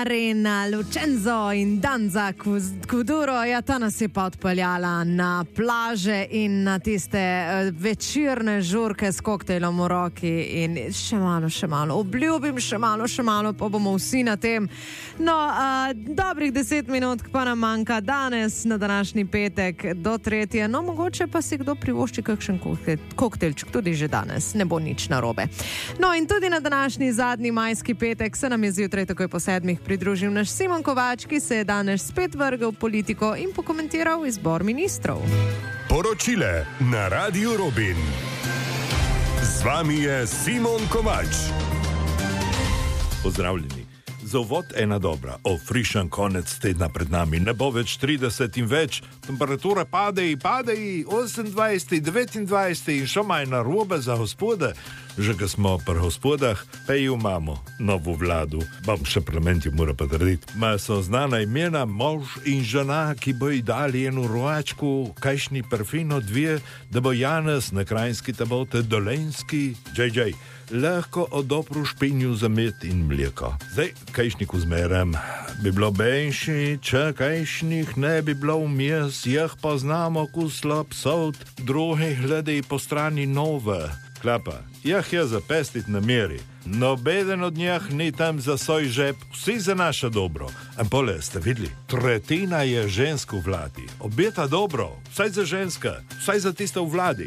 Marina, Lucenzo in Danza Kuduro, ja, ta nas je pa odpeljala na plaže in na tiste večerne žurke s koktejlom v roki in še malo, obljubim še malo, pa bomo vsi na tem. No, dobrih 10 minut pa nam manjka danes, na današnji petek do 3. No, mogoče pa si kdo privošči kakšen koktejlček, tudi že danes, ne bo nič narobe. No, in tudi na današnji zadnji majski petek se nam je zjutraj takoj po 7 pridružil naš Simon Kovač, ki se je danes spet vrgel v politiko in pokomentiral izbor ministrov. Poročile na Radiu Robin. Z vami je Simon Kovač. Pozdravljeni. Za uvod ena dobra, frišen konec tedna pred nami, ne bo več 30 in več, temperatura pade, 28, 29 in še manj narobe za gospode. Že ko smo pri gospodah, pa imamo novo vladu, bom še parlament jo mora potrditi. Ma so znana imena, mož in žena, ki bo ji dali eno rovačku, kajšni perfino dvije, da bo Janez na Krajinski tabote Dolenjski, JJ, lahko odopru špinju za med in mleko. Zdaj, kajšniku zmerem, bi bilo benši, če kajšnih ne bi bilo vmes, jih poznamo kuslop sod, drugi gledaj po strani nove. Klapa, jih je zapestit na meri. Nobeden od njih ni tam za svoj žep, vsi za naše dobro. Pole, ste videli, tretjina je žensk v vladi. Obeta dobro, vsaj za ženska, vsaj za tiste v vladi.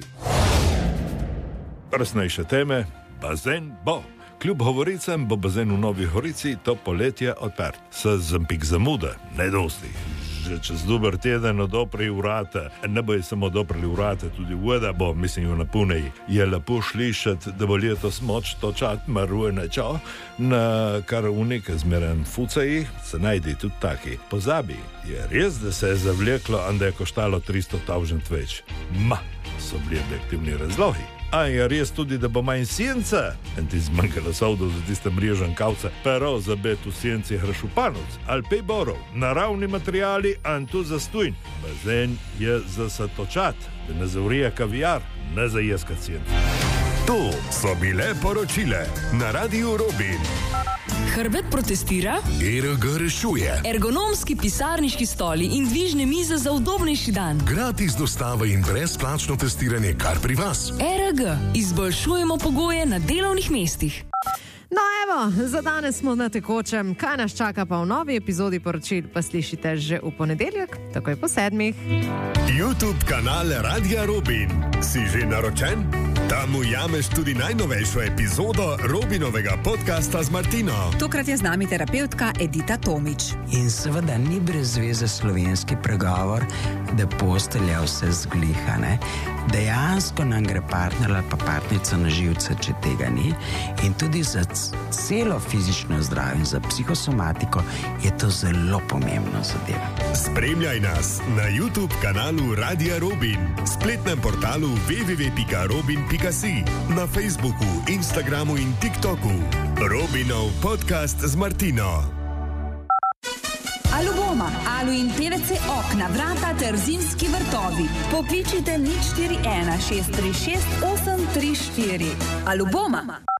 Resnejše teme, bazen bo. Kljub govoricam bo bazen v Novi Gorici to poletje odprt. Se zampik zamude, ne dosti. Že čez dober teden odopri vrata, ne bojo samo odoprili vrata, tudi voda bo, mislim, jo napunej. Je lepo slišati, da bo letos moč točati maruje nečo, na kar unike zmeren fucaji, se najde tudi taki. Pozabi, je res, da se je zavleklo, a da je koštalo 300.000 več. So bili objektivni razlogi. A je res tudi, da bo manj sjenca, in ti zmanjkalo sovdov za tiste mrežen kavce, pero za bet v sjenci hrašupanovc, ali pej borov, naravni materijali, an tu zastojn. Bazen je za satočat, da ne zavrije kavijar, ne za jeskat sjenca. To so bile poročile na Radiu Robin. Hrbet protestira, ERG rešuje, ergonomski pisarniški stoli in dvižne mize za udobnejši dan. gratis dostava in brezplačno testiranje kar pri vas. ERG, izboljšujemo pogoje na delovnih mestih. No evo, za danes smo na tekočem. Kaj nas čaka pa v novi epizodi poročil, pa slišite že v ponedeljek, takoj po 7. YouTube kanal Radia Robin. Si že naročen? Tam ujameš tudi najnovejšo epizodo Robinovega podcasta z Martino. Tokrat je z nami terapevtka Edita Tomič. In seveda ni brez veze slovenski pregovor, da postelja vse zgliha, ne? Dejansko nam gre partner ali pa partnica na živce, če tega ni. In tudi za celo fizično zdravje in za psihosomatiko je to zelo pomembno zadeva. Spremljaj nas na YouTube kanalu Radia Robin, spletnem portalu www.robin.si, na Facebooku, Instagramu in TikToku. Robinov podcast z Martino. Aluboma, alu in PVC okna, vrata ter zimski vrtovi. Pokličite 041 636 834. Aluboma.